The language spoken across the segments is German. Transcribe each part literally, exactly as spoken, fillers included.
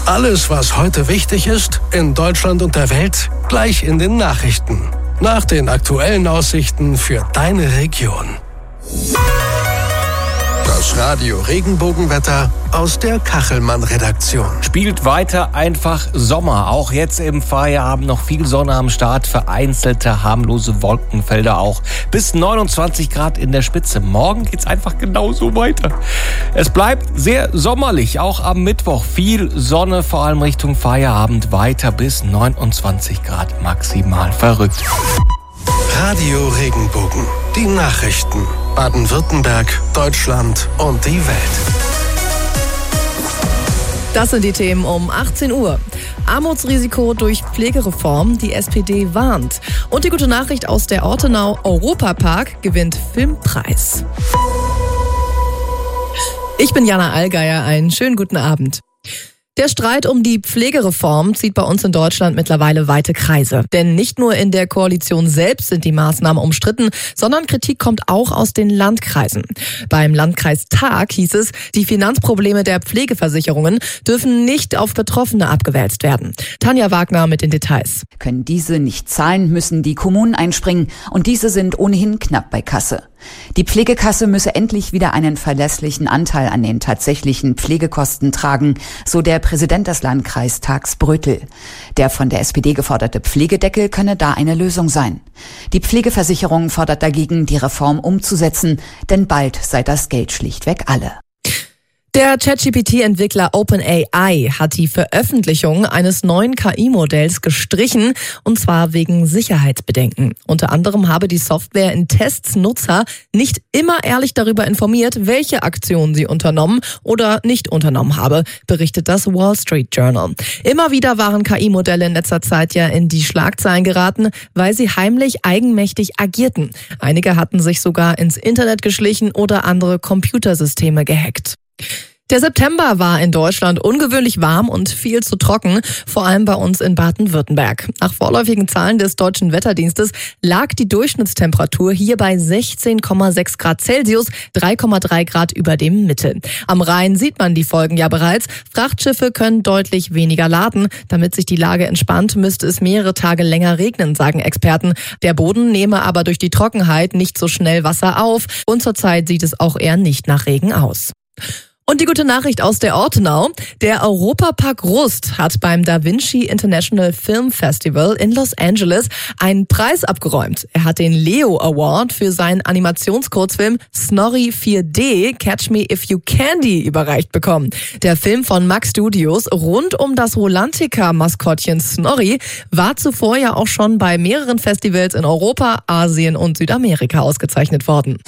Alles, was heute wichtig ist, in Deutschland und der Welt, gleich in den Nachrichten. Nach den aktuellen Aussichten für deine Region. Das Radio Regenbogenwetter aus der Kachelmann-Redaktion. Spielt weiter einfach Sommer. Auch jetzt im Feierabend noch viel Sonne am Start. Vereinzelte harmlose Wolkenfelder auch. Bis neunundzwanzig Grad in der Spitze. Morgen geht's einfach genauso weiter. Es bleibt sehr sommerlich. Auch am Mittwoch viel Sonne, vor allem Richtung Feierabend weiter bis neunundzwanzig Grad maximal. Verrückt. Radio Regenbogen. Die Nachrichten. Baden-Württemberg, Deutschland und die Welt. Das sind die Themen um achtzehn Uhr. Armutsrisiko durch Pflegereform, die S P D warnt. Und die gute Nachricht aus der Ortenau, Europapark gewinnt Filmpreis. Ich bin Jana Allgeier, einen schönen guten Abend. Der Streit um die Pflegereform zieht bei uns in Deutschland mittlerweile weite Kreise. Denn nicht nur in der Koalition selbst sind die Maßnahmen umstritten, sondern Kritik kommt auch aus den Landkreisen. Beim Landkreistag hieß es, die Finanzprobleme der Pflegeversicherungen dürfen nicht auf Betroffene abgewälzt werden. Tanja Wagner mit den Details. Können diese nicht zahlen, müssen die Kommunen einspringen und diese sind ohnehin knapp bei Kasse. Die Pflegekasse müsse endlich wieder einen verlässlichen Anteil an den tatsächlichen Pflegekosten tragen, so der Präsident des Landkreistags Brötel. Der von der S P D geforderte Pflegedeckel könne da eine Lösung sein. Die Pflegeversicherung fordert dagegen, die Reform umzusetzen, denn bald sei das Geld schlichtweg alle. Der ChatGPT-Entwickler OpenAI hat die Veröffentlichung eines neuen K I-Modells gestrichen, und zwar wegen Sicherheitsbedenken. Unter anderem habe die Software in Tests Nutzer nicht immer ehrlich darüber informiert, welche Aktionen sie unternommen oder nicht unternommen habe, berichtet das Wall Street Journal. Immer wieder waren K I-Modelle in letzter Zeit ja in die Schlagzeilen geraten, weil sie heimlich eigenmächtig agierten. Einige hatten sich sogar ins Internet geschlichen oder andere Computersysteme gehackt. Der September war in Deutschland ungewöhnlich warm und viel zu trocken, vor allem bei uns in Baden-Württemberg. Nach vorläufigen Zahlen des Deutschen Wetterdienstes lag die Durchschnittstemperatur hier bei sechzehn Komma sechs Grad Celsius, drei Komma drei Grad über dem Mittel. Am Rhein sieht man die Folgen ja bereits. Frachtschiffe können deutlich weniger laden. Damit sich die Lage entspannt, müsste es mehrere Tage länger regnen, sagen Experten. Der Boden nehme aber durch die Trockenheit nicht so schnell Wasser auf und zurzeit sieht es auch eher nicht nach Regen aus. Und die gute Nachricht aus der Ortenau. Der Europapark Rust hat beim Da Vinci International Film Festival in Los Angeles einen Preis abgeräumt. Er hat den Leo Award für seinen Animationskurzfilm Snorri vier D Catch Me If You Candy überreicht bekommen. Der Film von Max Studios rund um das Rolantica-Maskottchen Snorri war zuvor ja auch schon bei mehreren Festivals in Europa, Asien und Südamerika ausgezeichnet worden.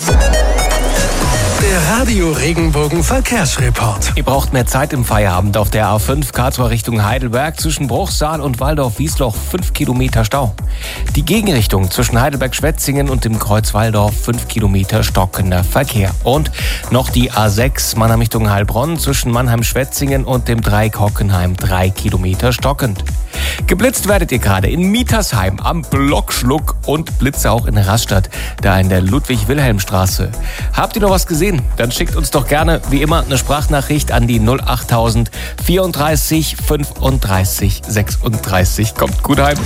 Der Radio Regenbogen Verkehrsreport. Ihr braucht mehr Zeit im Feierabend auf der A fünf Karlsruhe Richtung Heidelberg. Zwischen Bruchsal und Waldorf-Wiesloch fünf Kilometer Stau. Die Gegenrichtung zwischen Heidelberg-Schwetzingen und dem Kreuz Walldorf fünf Kilometer stockender Verkehr. Und noch die A sechs Mannheim Richtung Heilbronn zwischen Mannheim-Schwetzingen und dem Dreieck Hockenheim drei Kilometer stockend. Geblitzt werdet ihr gerade in Mietersheim am Blockschluck und Blitze auch in Rastatt, da in der Ludwig-Wilhelm-Straße. Habt ihr noch was gesehen? Dann schickt uns doch gerne, wie immer, eine Sprachnachricht an die null achttausend vierunddreißig fünfunddreißig sechsunddreißig. Kommt gut heim.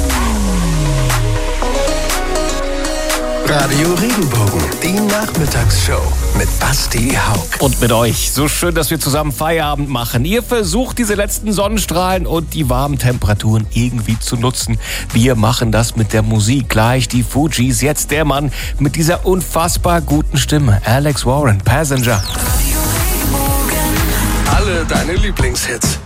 Radio Regenbogen, die Nachmittagsshow mit Basti Haug. Und mit euch. So schön, dass wir zusammen Feierabend machen. Ihr versucht, diese letzten Sonnenstrahlen und die warmen Temperaturen irgendwie zu nutzen. Wir machen das mit der Musik. Gleich die Fugees. Jetzt der Mann mit dieser unfassbar guten Stimme. Alex Warren, Passenger. Alle deine Lieblingshits.